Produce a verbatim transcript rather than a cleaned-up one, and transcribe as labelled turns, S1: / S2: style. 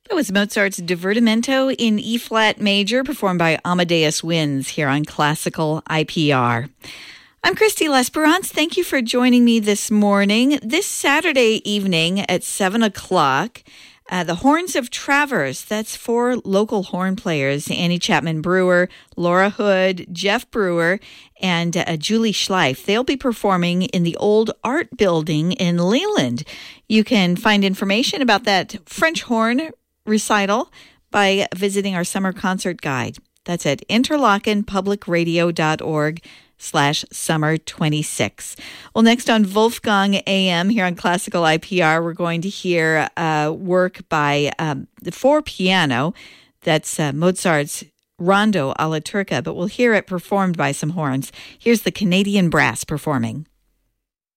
S1: That was Mozart's Divertimento in E-flat major, performed by Amadeus Winds here on Classical I P R. I'm Christy L'Esperance. Thank you for joining me this morning. This Saturday evening at seven o'clock, uh, the Horns of Travers. That's four local horn players, Annie Chapman Brewer, Laura Hood, Jeff Brewer, and uh, Julie Schleif. They'll be performing in the Old Art Building in Leland. You can find information about that French horn recital by visiting our summer concert guide. That's at interlockenpublicradio.org slash summer 26. Well, next on Wolfgang A M here on Classical I P R, we're going to hear uh, work by um, for piano. That's uh, Mozart's Rondo alla Turca, but we'll hear it performed by some horns. Here's the Canadian Brass performing.